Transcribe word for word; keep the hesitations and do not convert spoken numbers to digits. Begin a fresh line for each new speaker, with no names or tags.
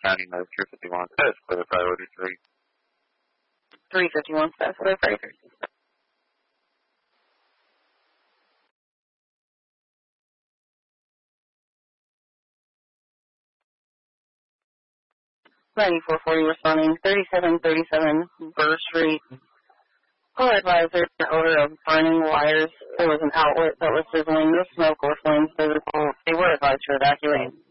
County, no three fifty-one, that's clear priority three.
three fifty-one, that's clear priority. ninety-four forty responding, thirty-seven thirty-seven Burr Street. Call advisor, odor of burning wires. There was an outlet that was sizzling, no smoke or flames visible. They were advised to evacuate.